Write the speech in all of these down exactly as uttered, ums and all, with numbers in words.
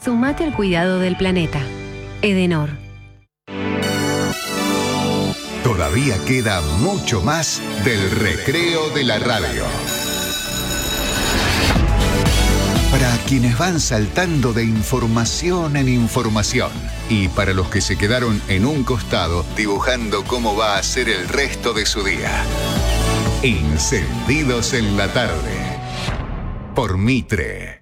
Sumate al cuidado del planeta. Edenor. Todavía queda mucho más del recreo de la radio. Para quienes van saltando de información en información y para los que se quedaron en un costado dibujando cómo va a ser el resto de su día. Encendidos en la tarde. Por Mitre.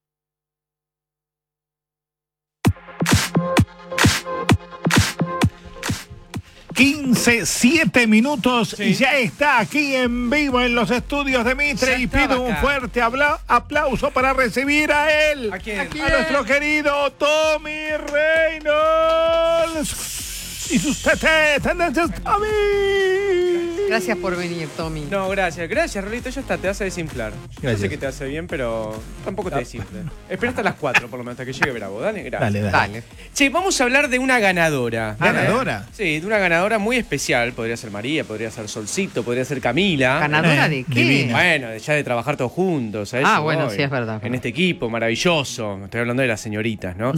quince, siete minutos Sí. y ya está aquí en vivo en los estudios de Mitre Ya y estaba pido un acá. fuerte habla- aplauso para recibir a él, ¿A quién? a nuestro querido Tommy Reynolds y sus tetes, tendencias Tommy. Gracias por venir, Tommy. No, gracias. Gracias, Rolito. Ya está, te vas a desinflar. Yo no Gracias. sé que te hace bien, pero tampoco te desinfle. Espera hasta las cuatro, por lo menos, hasta que llegue Bravo. Dale, gracias. Dale, dale. Dale. Che, vamos a hablar de una ganadora. ¿Ganadora? Sí, de una ganadora muy especial. Podría ser María, podría ser Solcito, podría ser Camila. ¿Ganadora Eh, de qué? divina. Bueno, ya de trabajar todos juntos. a eso Ah, bueno, voy. sí, es verdad. En este equipo maravilloso. Estoy hablando de las señoritas, ¿no?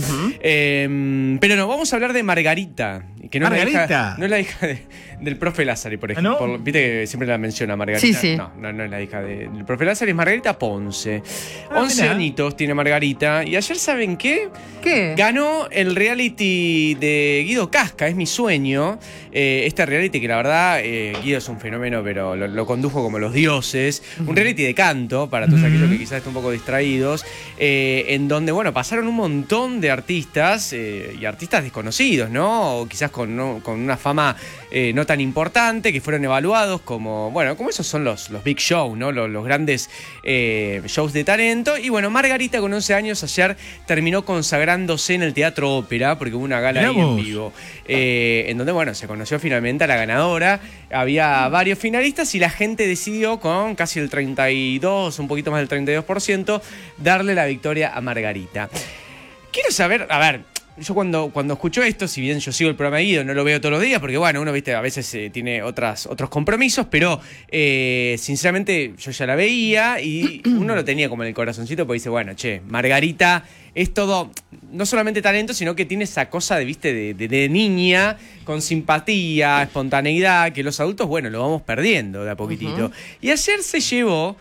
Eh, pero no, vamos a hablar de Margarita. Que no Es la Margarita. hija, no es la hija de- del profe Lázari, por ¿Ah, ejemplo. no? Por- Viste que siempre la menciona Margarita. Sí, sí. No, no, no es la hija de- del profe Lázari, es Margarita Ponce. Ah, once mirá. añitos tiene Margarita. Y ayer, ¿saben qué? ¿Qué? Ganó el reality de Guido Casca, Es mi sueño. Eh, este reality que la verdad, eh, Guido es un fenómeno, pero lo, lo condujo como los dioses. Un reality de canto, para todos aquellos que quizás estén un poco distraídos, eh, en donde, bueno, pasaron un montón de artistas eh, y artistas desconocidos, ¿no? O quizás con, no- con una fama eh, no tan importante, que fueron evaluados como, bueno, como esos son los, los big shows, ¿no? Los, los grandes eh, shows de talento. Y bueno, Margarita con once años ayer terminó consagrándose en el Teatro Ópera, porque hubo una gala Mirá ahí en vos. vivo, eh, en donde, bueno, se conoció finalmente a la ganadora. Había varios finalistas y la gente decidió, con casi el treinta y dos, un poquito más del treinta y dos por ciento, darle la victoria a Margarita. Quiero saber, a ver, yo cuando, cuando escucho esto, si bien yo sigo el programa de Guido, no lo veo todos los días, porque bueno, uno, viste, a veces eh, tiene otras, otros compromisos, pero eh, sinceramente yo ya la veía y uno lo tenía como en el corazoncito, porque dice, bueno, che, Margarita es todo, no solamente talento, sino que tiene esa cosa de, viste, de, de, de niña, con simpatía, espontaneidad, que los adultos, bueno, lo vamos perdiendo de a poquitito. Ujú. Y ayer se llevó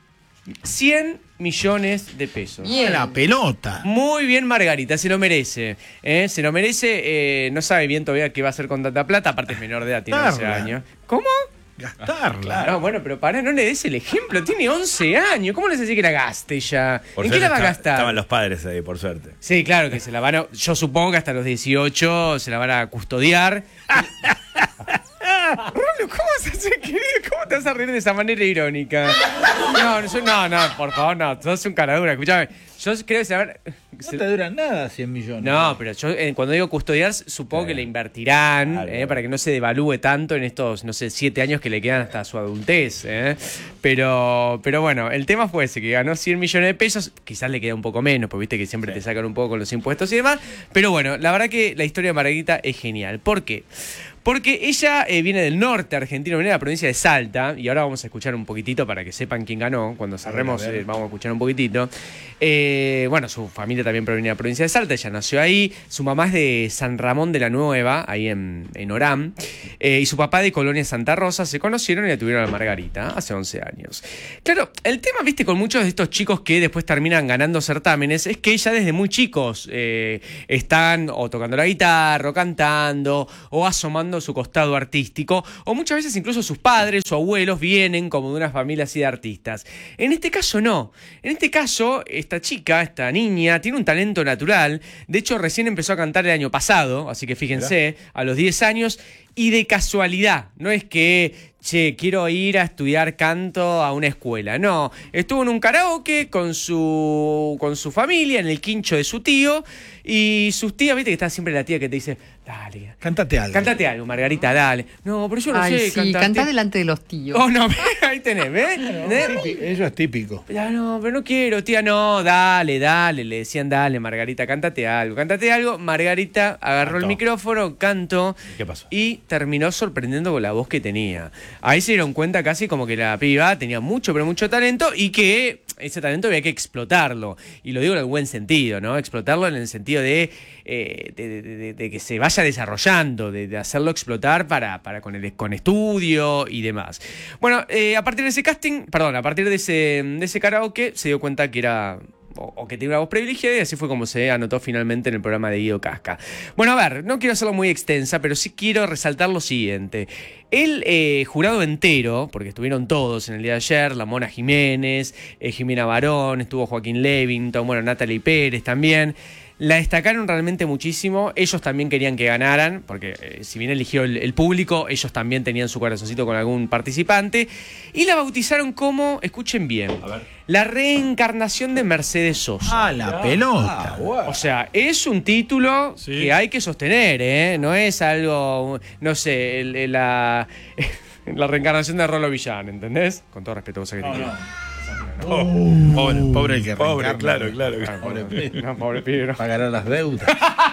cien millones de pesos. Bien. La pelota. Muy bien, Margarita, se lo merece. ¿eh? Se lo merece. eh, no sabe bien todavía qué va a hacer con tanta plata. Aparte es menor de edad, tiene once Gastarla. años. ¿Cómo? Gastarla. No, bueno, pero pará, no le des el ejemplo. Tiene once años. ¿Cómo le decís que la gaste ya? Por ¿En qué suerte la va a esta- gastar? Estaban los padres ahí, por suerte. Sí, claro que se la van a... Yo supongo que hasta los dieciocho se la van a custodiar. Rolo, ¿cómo se hace, querido? ¿Cómo te vas a reír de esa manera irónica? No, no, yo- no, no, por favor, no. Sos un caradura, escúchame. Yo creo saber... No te duran nada cien millones. No, pero yo eh, cuando digo custodiar, supongo que le invertirán Claro. eh, para que no se devalúe tanto en estos, no sé, siete años que le quedan hasta su adultez. eh. Pero, pero bueno, el tema fue ese, que ganó cien millones de pesos. Quizás le queda un poco menos, porque viste que siempre te sacan un poco con los impuestos y demás. Pero bueno, la verdad que la historia de Margarita es genial. ¿Por qué? Porque ella eh, viene del norte argentino, viene de la provincia de Salta, y ahora vamos a escuchar un poquitito para que sepan quién ganó. Cuando cerremos, a ver. eh, vamos a escuchar un poquitito. Eh, bueno, su familia también proviene de la provincia de Salta, ella nació ahí. Su mamá es de San Ramón de la Nueva, ahí en, en Orán. Eh, y su papá de Colonia Santa Rosa. Se conocieron y la tuvieron a Margarita hace once años. Claro, el tema, viste, con muchos de estos chicos que después terminan ganando certámenes, es que ella desde muy chicos eh, están o tocando la guitarra, o cantando, o asomando su costado artístico, o muchas veces incluso sus padres o abuelos vienen como de una familia así de artistas. En este caso no. En este caso, esta chica, esta niña, tiene un talento natural. De hecho, recién empezó a cantar el año pasado, así que fíjense, a los diez años, y de casualidad. No es que, che, quiero ir a estudiar canto a una escuela. No, estuvo en un karaoke con su, con su familia, en el quincho de su tío, y sus tías, viste que está siempre la tía que te dice, dale, Cántate algo. cántate algo, Margarita, dale. No, pero yo no Ay, sé sí, cantar. cantá delante de los tíos. Oh, no, ahí tenés, ¿ves? Típico, ¿Ves? Eso es típico. Ya no, pero no quiero, tía, no, dale, dale. Le decían, dale, Margarita, cántate algo, cántate algo. Margarita agarró el Cantó. micrófono, cantó. ¿Qué pasó? Y terminó sorprendiendo con la voz que tenía. Ahí se dieron cuenta casi como que la piba tenía mucho, pero mucho talento y que ese talento había que explotarlo. Y lo digo en el buen sentido, ¿no? Explotarlo en el sentido de, eh, de, de, de, de que se vaya desarrollando, de, de hacerlo explotar para, para con, el, con estudio y demás. Bueno, eh, a partir de ese casting, perdón, a partir de ese, de ese karaoke, se dio cuenta que era... O, o que tiene una voz privilegiada, y así fue como se anotó finalmente en el programa de Guido Casca. Bueno, a ver, no quiero hacerlo muy extensa, pero sí quiero resaltar lo siguiente. El eh, jurado entero, porque estuvieron todos en el día de ayer, la Mona Jiménez, eh, Jimena Barón, estuvo Joaquín Levington, bueno, Natalie Pérez también, la destacaron realmente muchísimo. Ellos también querían que ganaran, porque eh, si bien eligió el, el público, ellos también tenían su corazoncito con algún participante. Y la bautizaron como, escuchen bien, la reencarnación de Mercedes Sosa. Ah, la pelota. Ah, bueno. O sea, es un título Sí. que hay que sostener, ¿eh? No es algo, no sé, el- el- la, la reencarnación de Rolo Villán, ¿entendés? Con todo respeto, vos sabés que te quiero. Pobre, pobre el que Pobre, reencarna. claro, claro. Ah, Pobre pobre, pibe. no, pobre pibe, no. Pagará las deudas.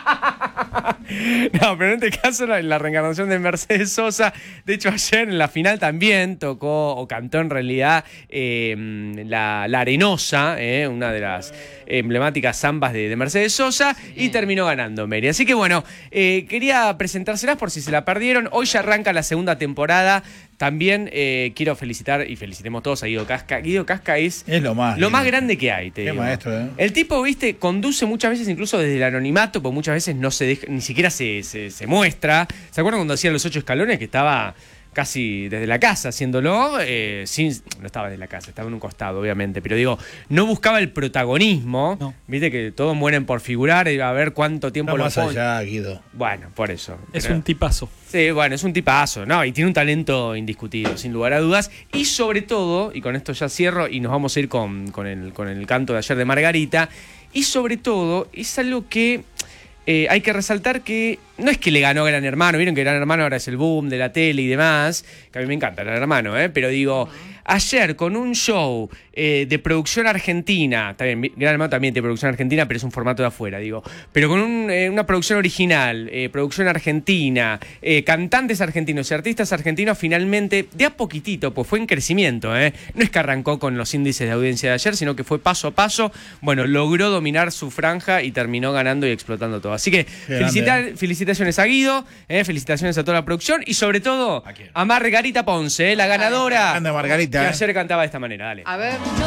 No, pero en este caso la, la reencarnación de Mercedes Sosa, de hecho ayer en la final también tocó o cantó en realidad eh, la, la Arenosa, eh, una de las emblemáticas zambas de, de Mercedes Sosa, y terminó ganando Mary. Así que bueno, eh, quería presentárselas por si se la perdieron. Hoy ya arranca la segunda temporada. También eh, quiero felicitar y felicitemos todos a Guido Casca. Guido Casca es, Es lo más. lo más grande que hay, te Qué digo. maestro, ¿eh? El tipo, viste, conduce muchas veces incluso desde el anonimato, porque muchas veces no se deja, ni siquiera se, se, se muestra. ¿Se acuerdan cuando hacía Los Ocho Escalones? Que estaba casi desde la casa haciéndolo, eh, sin, no estaba desde la casa, estaba en un costado, obviamente, pero digo, no buscaba el protagonismo. No. Viste que todos mueren por figurar y a ver cuánto tiempo No lo más ponen. allá, Guido. Bueno, por eso. Es Pero- un tipazo. Sí, bueno, es un tipazo, ¿no? Y tiene un talento indiscutido, sin lugar a dudas. Y sobre todo, y con esto ya cierro y nos vamos a ir con, con, el, con el canto de ayer de Margarita, y sobre todo es algo que eh, hay que resaltar que no es que le ganó Gran Hermano, vieron que Gran Hermano ahora es el boom de la tele y demás, que a mí me encanta Gran Hermano, ¿eh? Pero digo, ayer con un show eh, de producción argentina, está bien, Gran Hermano también tiene producción argentina, pero es un formato de afuera, digo, pero con un, eh, una producción original, eh, producción argentina, eh, cantantes argentinos y artistas argentinos, finalmente, de a poquitito, pues fue en crecimiento, ¿eh? No es que arrancó con los índices de audiencia de ayer, sino que fue paso a paso, bueno, logró dominar su franja y terminó ganando y explotando todo. Así que felicitar, felicitaciones a Guido, eh, felicitaciones a toda la producción y sobre todo ¿A quién? a Margarita Ponce, eh, la ganadora. Anda, Margarita, Que eh. ayer cantaba de esta manera, dale. A ver.